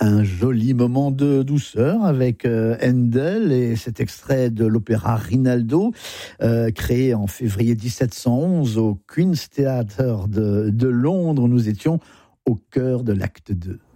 Un joli moment de douceur avec Handel et cet extrait de l'opéra Rinaldo, créé en février 1711 au Queen's Theatre de Londres. Nous étions au cœur de l'acte 2.